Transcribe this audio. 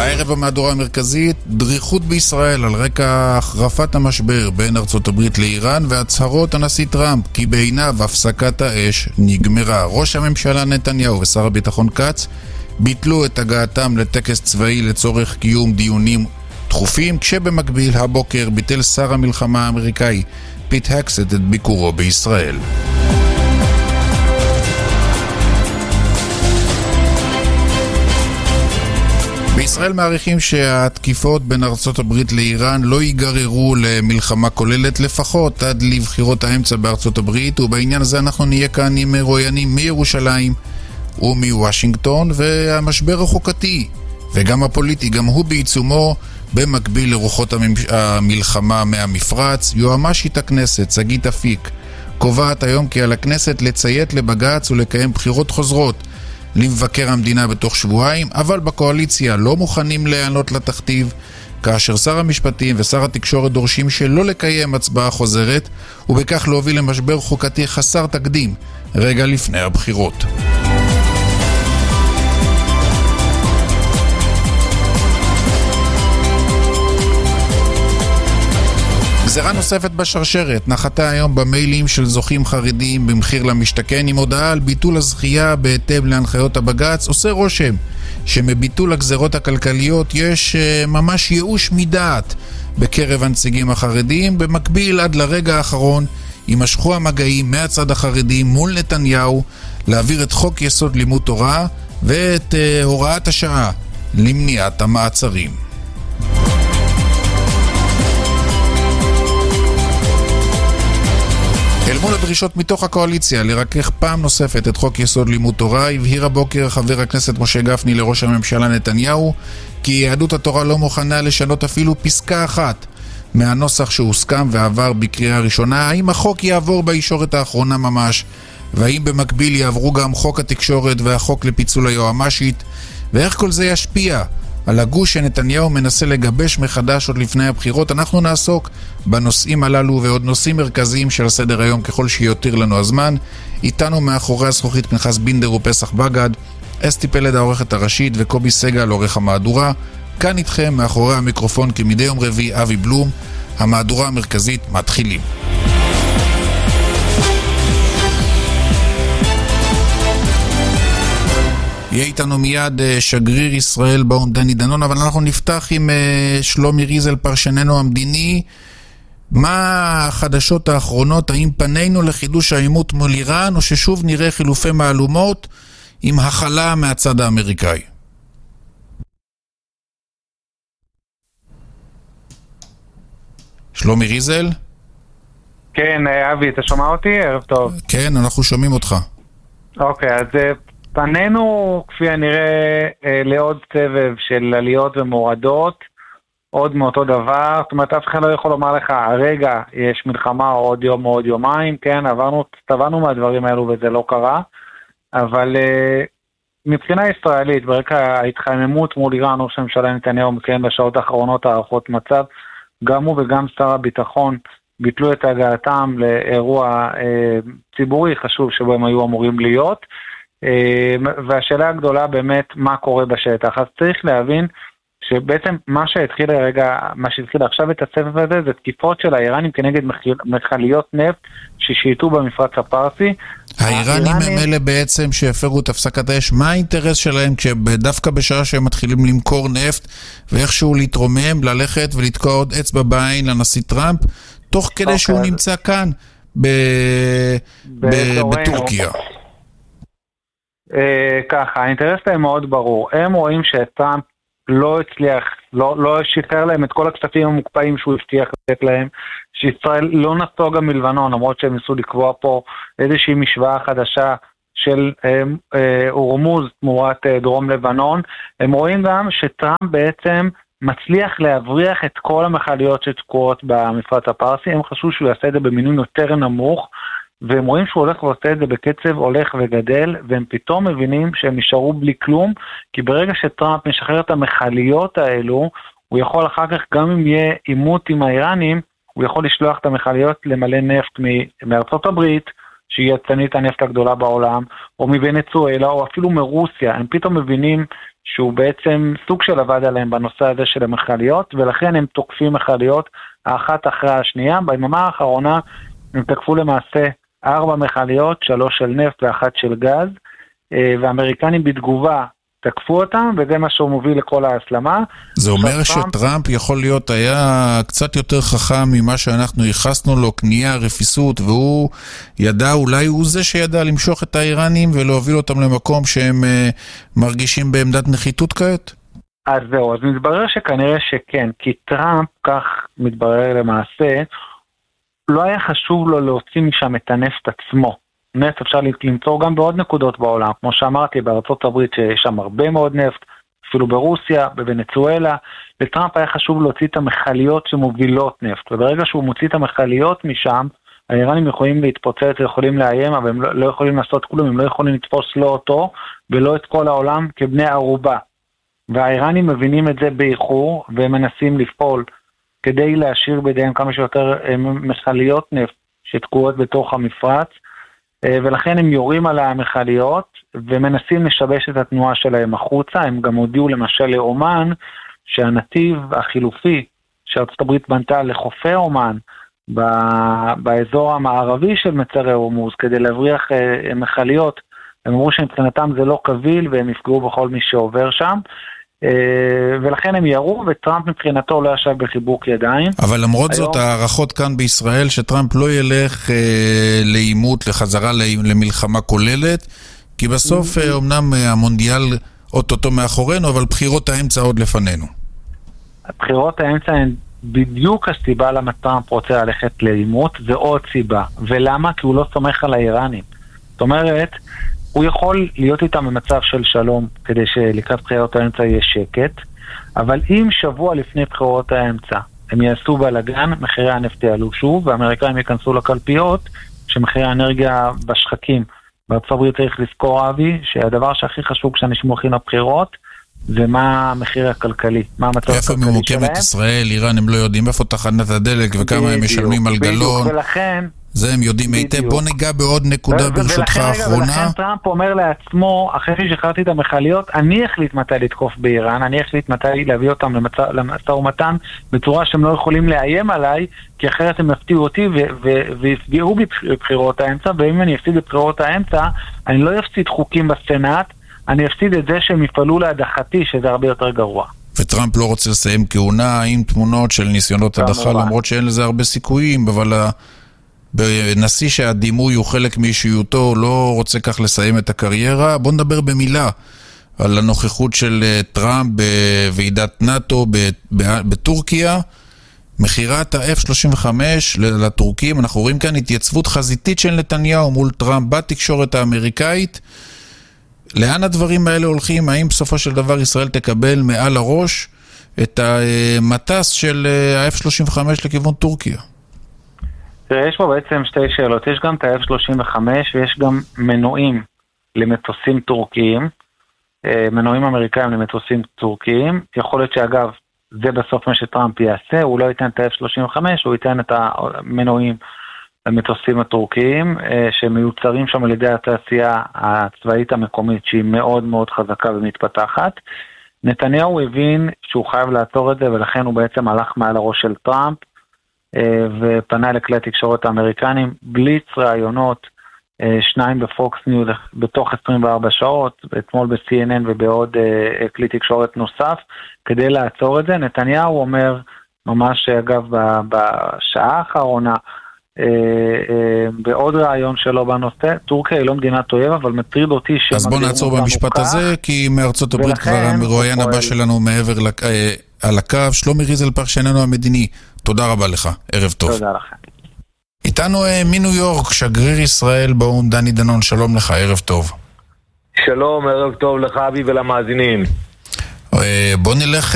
הערב במהדורה המרכזית, דריכות בישראל על רקע החרפת המשבר בין ארצות הברית לאיראן והצהרות הנשיא טראמפ כי בעיניו הפסקת האש נגמרה. ראש הממשלה נתניהו ושר הביטחון כץ ביטלו את הגעתם לטקס צבאי לצורך קיום דיונים דחופים, כשבמקביל הבוקר ביטל שר המלחמה האמריקאי פיט הקסט את ביקורו בישראל. בישראל מעריכים שהתקיפות בין ארצות הברית לאיראן לא ייגררו למלחמה כוללת, לפחות עד לבחירות האמצע בארצות הברית, ובעניין הזה אנחנו נהיה כאן עם רואיינים מירושלים ומוושינגטון. והמשבר החוקתי וגם הפוליטי, גם הוא בעיצומו במקביל לרוחות המלחמה מהמפרץ. יועמ"שית הכנסת שגית אפיק קובעת היום כי על הכנסת לציית לבג"ץ ולקיים בחירות חוזרות למבקר המדינה בתוך שבועיים, אבל בקואליציה לא מוכנים להיענות לתכתיב, כאשר שר המשפטים ושר התקשורת דורשים שלא לקיים הצבעה חוזרת, ובכך להוביל למשבר חוקתי חסר תקדים רגע לפני הבחירות. גזרה נוספת בשרשרת נחתה היום במיילים של זוכים חרדים במחיר למשתכן עם הודעה על ביטול הזכייה בהתאם להנחיות הבג"ץ. עושה רושם שמביטול הגזרות הכלכליות יש ממש ייאוש מדעת בקרב הנציגים החרדים. במקביל עד לרגע האחרון יימשכו המגעים מהצד החרדי מול נתניהו להעביר את חוק יסוד לימוד תורה ואת הוראת השעה למניעת המעצרים. אל מול הדרישות מתוך הקואליציה לרכך פעם נוספת את חוק יסוד לימוד תורה, הבהיר הבוקר חבר הכנסת משה גפני לראש הממשלה נתניהו כי יהדות התורה לא מוכנה לשנות אפילו פסקה אחת מהנוסח שהוסכם ועבר בקריאה ראשונה. האם החוק יעבור בישורת האחרונה ממש, והאם במקביל יעברו גם חוק התקשורת והחוק לפיצול היועמ"שית, ואיך כל זה ישפיע על הגוש שנתניהו מנסה לגבש מחדש עוד לפני הבחירות. אנחנו נעסוק בנושאים הללו ועוד נושאים מרכזיים של הסדר היום ככל שיותיר לנו הזמן. איתנו מאחורי הזכוכית פנחס בינדר ופסח בגד, אסתי פלד העורכת הראשית וקובי סגל עורך המהדורה. כאן איתכם מאחורי המיקרופון כמדי יום רביעי אבי בלום. המהדורה המרכזית מתחילים. יהיה איתנו מיד שגריר ישראל באו"ם דני דנון, אבל אנחנו נפתח עם שלומי ריזל פרשננו המדיני. מה החדשות האחרונות? האם פנינו לחידוש העימות מול איראן, או ששוב נראה חילופי מהלומות עם החלה מהצד האמריקאי? שלומי ריזל? כן, אבי, אתה שומע אותי? ערב טוב. כן, אנחנו שומעים אותך. אוקיי, אז פנינו כפי הנראה לעוד סבב של עליות ומורדות, עוד מאותו דבר. זאת אומרת, אף אחד לא יכול לומר לך, הרגע יש מלחמה או עוד יום או עוד יומיים, כן, טבענו מהדברים האלו וזה לא קרה, אבל מבחינה ישראלית, ברקע ההתחממות מול איראן, ראש הממשלה נתניהו מקיים בשעות האחרונות הערכות מצב, גם הוא וגם שר הביטחון ביטלו את הגעתם לאירוע ציבורי חשוב שבו הם היו אמורים להיות, והשאלה הגדולה באמת מה קורה בשטח. אז צריך להבין שבעצם מה שהתחיל עכשיו את הסבב הזה זה תקיפות של האיראנים כנגד מכליות נפט ששייטו במפרץ הפרסי. האיראנים הם אלה בעצם שהפרו את הפסקת האש. מה האינטרס שלהם כשדווקא בשעה שהם מתחילים למכור נפט ואיכשהו להתרומם, ללכת ולתקוע עוד אצבע בעין לנשיא טראמפ תוך כדי שהוא נמצא כאן בטורקיה? ככה, האינטרס להם מאוד ברור. הם רואים שטראמפ לא הצליח, לא שחרר להם את כל הכספים המוקפאים שהוא הבטיח לתת להם, שישראל לא נסוגה מלבנון, למרות שהם ניסו לקבוע פה איזושהי משוואה חדשה של הורמוז תמורת דרום לבנון. הם רואים גם שטראמפ בעצם מצליח להבריח את כל המכליות שתקועות במפרץ הפרסי. הם חשבו שהוא יעשה את זה במינון יותר נמוך, והם רואים שהוא הולך ועושה את זה בקצב הולך וגדל, והם פתאום מבינים שהם נשארו בלי כלום, כי ברגע שטראמפ משחרר את המכליות האלו, הוא יכול אחר כך, גם אם יהיה עימות עם האיראנים, הוא יכול לשלוח את המכליות למלא נפט מארצות הברית, שהיא יצרנית הנפט הגדולה בעולם, או מוונצואלה, או אפילו מרוסיה. הם פתאום מבינים שהוא בעצם סוג של עבד עליהם בנושא הזה של המכליות, ולכן הם תוקפים מכליות האחת אחרי השנייה. ביממה האחרונה הם תקפו למעשה 4 מכליות, 3 של נפט ואחת של גז, והאמריקנים בתגובה תקפו אותם, וזה מה שהוא מוביל לכל ההסלמה. זה אומר שטראמפ יכול להיות היה קצת יותר חכם ממה שאנחנו ייחסנו לו, קנייה, רפיסות, והוא ידע, אולי הוא זה שידע למשוך את האיראנים ולהוביל אותם למקום שהם מרגישים בעמדת נחיתות כעת? אז זהו, אז מתברר שכנראה שכן, כי טראמפ, כך מתברר למעשה, לא היה חשוב לו להוציא משם את הנפט עצמו. נפט אפשר למצוא גם בעוד נקודות בעולם, כמו שאמרתי, בארצות הברית שיש שם הרבה מאוד נפט, אפילו ברוסיה, בוונצואלה. לטראמפ היה חשוב להוציא את המכליות שמובילות נפט, וברגע שהוא מוציא את המכליות משם, האיראנים יכולים להתפוצץ, יכולים לאיים, אבל הם לא יכולים לעשות כלום, הם לא יכולים לתפוס לא אותו, ולא את כל העולם כבני ערובה. והאיראנים מבינים את זה באיחור, והם מנסים לפעול כדי להשאיר בידיהם כמה שיותר מכליות נפט שתקועות בתוך המפרץ, ולכן הם יורים על המכליות ומנסים לשבש את התנועה שלהם החוצה. הם גם הודיעו למשל לאומן שהנתיב החילופי שארצות הברית בנתה לחופי אומן באזור המערבי של מצרי הורמוז כדי להבריח מכליות, הם אמרו שמבחינתם זה לא קביל והם יפגעו בכל מי שעובר שם, ולכן הם ירו, וטראמפ מבחינתו לא ישב בחיבוק ידיים. אבל למרות זאת הערכות כאן בישראל שטראמפ לא ילך לאימות, לחזרה למלחמה כוללת, כי בסוף אמנם המונדיאל אוטוטו מאחורינו, אבל בחירות האמצע עוד לפנינו. הבחירות האמצע הן בדיוק הסיבה למה טראמפ רוצה ללכת לאימות, זה עוד סיבה. ולמה? כי הוא לא סומך על האיראנים. זאת אומרת, הוא יכול להיות איתם במצב של שלום כדי שלקראת בחירות האמצע יהיה שקט, אבל אם שבוע לפני בחירות האמצע הם יעשו בלגן, מחירי הנפט יעלו שוב, והאמריקאים ייכנסו לקלפיות, שמחירי האנרגיה בשחקים. בארצות הברית צריך לזכור, אבי, שהדבר שהכי חשוב כשאנשים הולכים לבחירות, זה מה המחיר הכלכלי, מה המצב הכלכלי שלהם. איפה ממוקמת ישראל, איראן, הם לא יודעים איפה תחנת הדלק וכמה הם משלמים על גלון. ולכן זה הם יודעים היטב. בוא ניגע בעוד נקודה ברשותך האחרונה. ולכן טראמפ אומר לעצמו, אחרי ששחררתי את המכליות, אני אחליט מתי לתקוף באיראן, אני אחליט מתי להביא אותם למשא ומתן, בצורה שהם לא יכולים לאיים עליי, כי אחרת הם יפתיעו אותי ויפגעו בבחירות האמצע, ואם אני אפסיד בבחירות האמצע, אני לא אפסיד חוקים בסנאט, אני אפסיד את זה שהם יפעלו להדחתי, שזה הרבה יותר גרוע. וטראמפ לא רוצה לסיים כהונה עם תמונות של ניסיונות הדחה, למרות שאין לזה הרבה סיכויים, אבל בנשיא שהדימוי הוא חלק מאישיותו, לא רוצה כך לסיים את הקריירה. בוא נדבר במילה על הנוכחות של טראמפ בוועידת נאטו בטורקיה, מחירת ה-F-35 לטורקים. אנחנו רואים כאן התייצבות חזיתית של נתניהו מול טראמפ בתקשורת האמריקאית. לאן הדברים האלה הולכים? האם בסופו של דבר ישראל תקבל מעל הראש את המטס של ה-F-35 לכיוון טורקיה? תראה, יש פה בעצם שתי שאלות. יש גם את ה-F-35 ויש גם מנועים למטוסים טורקיים, מנועים אמריקאים למטוסים טורקיים. יכול להיות שאגב, זה בסוף מה שטראמפ יעשה, הוא לא ייתן את ה-F-35, הוא ייתן את המנועים למטוסים הטורקיים, שמיוצרים שם על ידי התעשייה הצבאית המקומית, שהיא מאוד מאוד חזקה ומתפתחת. נתניהו הבין שהוא חייב לעצור את זה, ולכן הוא בעצם הלך מעל הראש של טראמפ, ופנה לכלי תקשורת האמריקנים, בליץ רעיונות, 2 בפוקס ניוז בתוך 24 שעות, אתמול ב-CNN ובעוד כלי תקשורת נוסף, כדי לעצור את זה. נתניהו אומר, ממש אגב בשעה האחרונה, בעוד רעיון שלו בנושא, טורקיה היא לא מדינת אויב, אבל מטריד אותי אז בוא נעצור במשפט הזה, כי מארצות הברית כבר המרואיין הבא שלנו מעבר על הקו. שלומי ריזל, פרשננו המדיני, תודה רבה לך, ערב טוב. תודה לכם. איתנו מניו יורק, שגריר ישראל באו"ם, דני דנון, שלום לך, ערב טוב. שלום, ערב טוב לך אבי ולמאזינים. בוא נלך